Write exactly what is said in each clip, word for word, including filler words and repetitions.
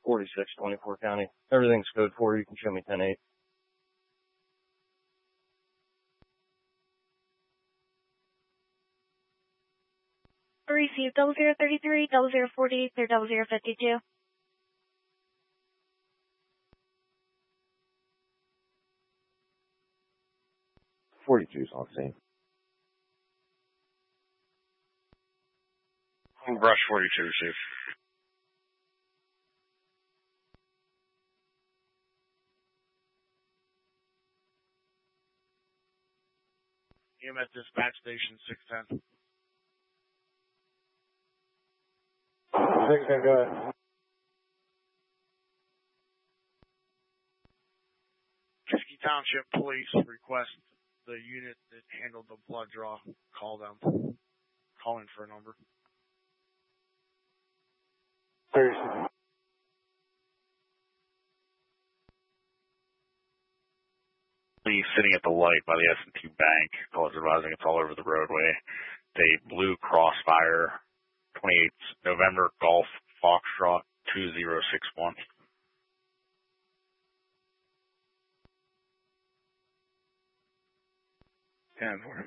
forty-six twenty-four County. Everything's code four. You can show me ten eight. Received double zero thirty-three, double zero forty, through double zero fifty-two. forty-two's on scene. Brush forty-two, received. E M S dispatch station six ten. six ten, go ahead. Kiski Township Police request the unit that handled the blood draw call them. Calling for a number. thirty-six. Sitting at the light by the S and T Bank. Calls advising it's all over the roadway. They blue crossfire. twenty-eighth November Golf Foxtrot two zero six one. ten four.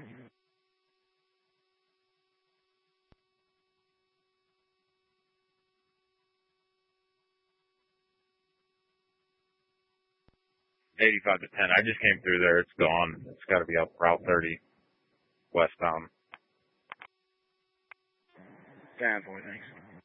eighty-five to ten. I just came through there. It's gone. It's got to be up Route thirty westbound. ten four, thanks.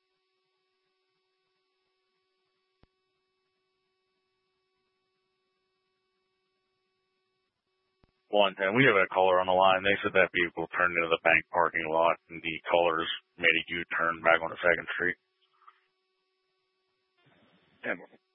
one ten. We have a caller on the line. They said that vehicle turned into the bank parking lot and the callers made a U-turn back onto Second Street. ten four.